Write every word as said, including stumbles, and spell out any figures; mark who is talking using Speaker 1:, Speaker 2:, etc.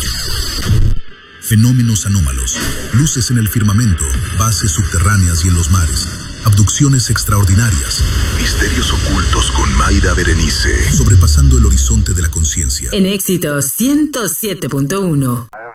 Speaker 1: Fenómenos anómalos, luces en el firmamento, bases subterráneas y en los mares, abducciones extraordinarias, misterios ocultos con Mayra Berenice, sobrepasando el horizonte de la conciencia.
Speaker 2: En Éxitos ciento siete punto uno.